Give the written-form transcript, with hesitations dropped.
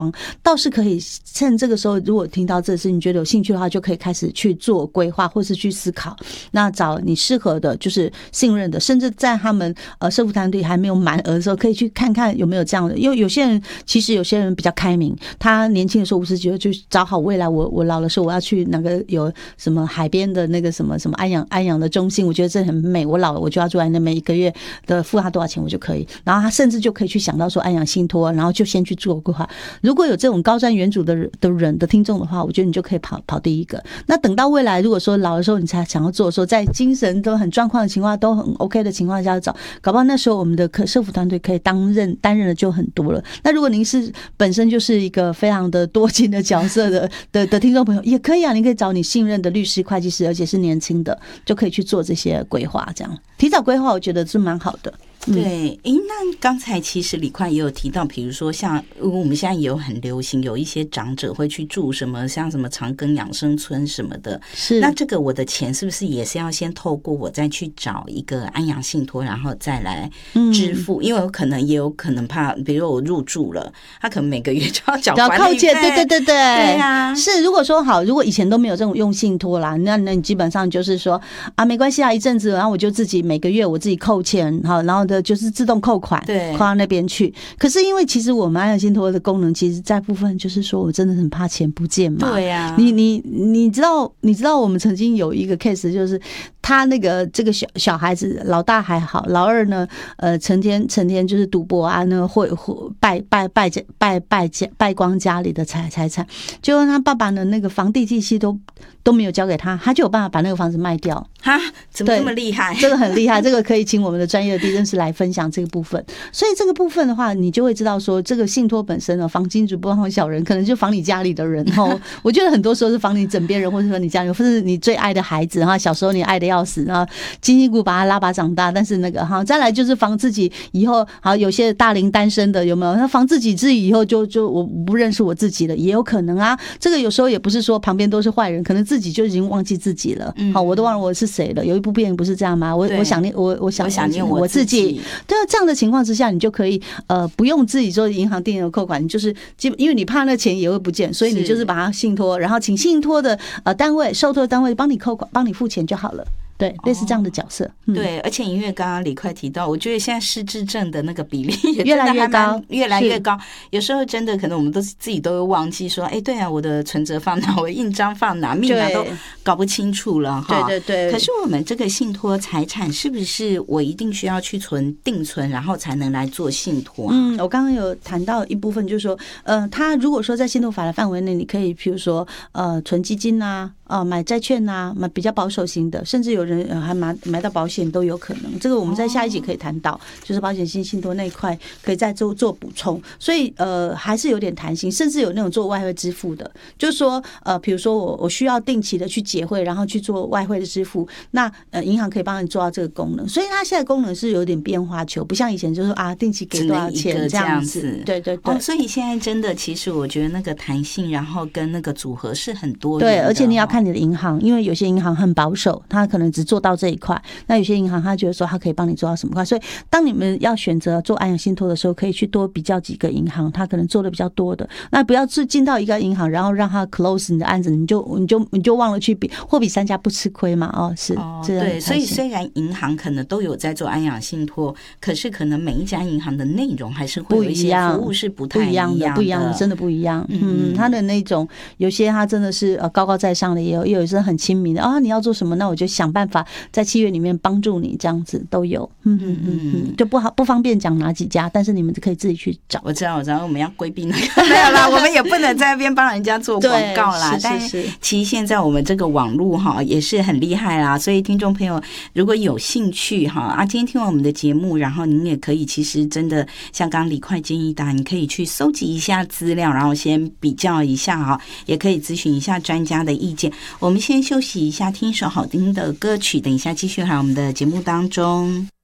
倒是可以趁这个时候，如果听到这事你觉得有兴趣的话，就可以开始去做规划，或是去思考，那找你适合的，就是信任的，甚至在他们社福团队还没有满额的时候，可以去看看有没有这样的。因为有些人其实有些人比较开明，他年轻的时候50几岁就找好未来，我老的时候我要去哪个有什么海边的那个什么安养的中心，我觉得这很美，我老了我就要住在那，每一个月的付他多少钱我就可以，然后他甚至就可以去想到说安养信托，然后就先去做规划。如果有这种高瞻远瞩的人的听众的话，我觉得你就可以跑第一个。那等到未来如果说老的时候你才想要做的时候，在精神都很状况的情况都很 OK 的情况下找，搞不好那时候我们的社福团队可以担任的就很多了。那如果您是本身就是一个非常的多金的角色的听众朋友也可以啊，你可以找你信任的律师会计师，而且是年轻的，就可以去做这些规划，这样提早规划我觉得是蛮好的。 对，那刚才其实李快也有提到，比如说像我们现在也有很流行，有一些长者会去住什么像什么长庚养生村什么的， 是那这个我的钱是不是也是要先透过我再去找一个安养信托，然后再来支付？因为也有可能怕，比如我入住了，他可能每个月就要缴管理费， 对啊， 是。如果说好，如果以前都没有这种用信托啦，那你基本上就是说啊，没关系啊，一阵子，然后我就自己每个月我自己扣钱，好，然后就是自动扣款， 对， 扣到那边去。可是因为其实我们安养信托的功能，其实在部分就是说我真的很怕钱不见嘛。 对呀， 你知道我们曾经有一个 case， 就是他这个小孩子，老大还好，老二呢，成天就是赌博啊，呢会败光家里的财产，结果他爸爸呢那个房地契都没有交给他，他就有办法把那个房子卖掉。 哈，怎么这么厉害？ 这个很厉害，这个可以请我们的专业的地政师来分享这个部分。所以这个部分的话，你就会知道说，这个信托本身呢，防金主不防小人，可能就防你家里的人哦。我觉得很多时候是防你枕边人，或者说你家里，或是你最爱的孩子哈，小时候你爱的要死，然后辛辛苦苦把他拉拔长大，但是那个哈，再来就是防自己以后，好有些大龄单身的有没有？他防自己以后就我不认识我自己了，也有可能啊。这个有时候也不是说旁边都是坏人，可能自己就已经忘记自己了。好，我都忘了我是谁了。有一部电影不是这样吗？我想念我自己。对啊，这样的情况之下，你就可以不用自己做银行定额扣款，你就是因为你怕那钱也会不见，所以你就是把它信托，然后请信托的单位、受托单位帮你扣款、帮你付钱就好了。对，类似这样的角色。 对，而且因为刚刚李快提到，我觉得现在失智症的那个比例也越来越高， 越来越高。有时候真的可能我们自己都会忘记说，对啊，我的存折放哪，我印章放哪，密码都搞不清楚了哈。 对。 可是我们这个信托财产是不是我一定需要去定存，然后才能来做信托？ 我刚刚有谈到一部分，就是说，他如果说在信托法的范围内，你可以譬如说存基金啊。买债券啊，买比较保守型的，甚至有人还买到保险都有可能。这个我们在下一集可以谈到，就是保险性信托那一块可以再做补充。所以还是有点弹性，甚至有那种做外汇支付的，就是说比如说我需要定期的去结汇，然后去做外汇的支付，那银行可以帮你做到这个功能。所以它现在功能是有点变化球，不像以前就是定期给多少钱这样子。对。 所以现在真的，其实我觉得那个弹性，然后跟那个组合是很多元的。 对，而且你要看你的银行，因为有些银行很保守，他可能只做到这一块，那有些银行他觉得说他可以帮你做到什么块，所以当你们要选择做安养信托的时候，可以去多比较几个银行，他可能做的比较多的，那不要进到一个银行，然后让他 close 你的案子，你就忘了去比，货比三家不吃亏嘛。 对，所以虽然银行可能都有在做安养信托，可是可能每一家银行的内容还是会有一些服务是不太一样的， 不一样的，真的不一样。他的那种有些他真的是高高在上的，也有些很亲民的你要做什么，那我就想办法在契约里面帮助你，这样子都有。就不方便讲哪几家，但是你们可以自己去找。 我知道，我们要规避那个没有啦，我们也不能在那边帮人家做广告啦。但是其实现在我们这个网络也是很厉害啦，所以听众朋友如果有兴趣今天听完我们的节目，然后您也可以其实真的像刚李快建议你可以去搜集一下资料，然后先比较一下也可以咨询一下专家的意见。我们先休息一下，听一首好听的歌曲，等一下继续回来我们的节目当中。